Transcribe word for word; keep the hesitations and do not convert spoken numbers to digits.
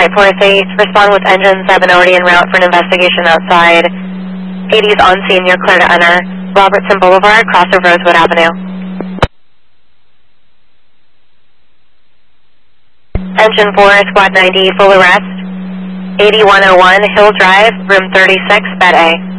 Alright, Forest eight, respond with engine seven already en route for an investigation outside. eighties on scene, you're clear to enter. Robertson Boulevard, cross of Rosewood Avenue. Engine four, Squad ninety, full arrest. eighty-one oh one, Hill Drive, room thirty-six, bed A.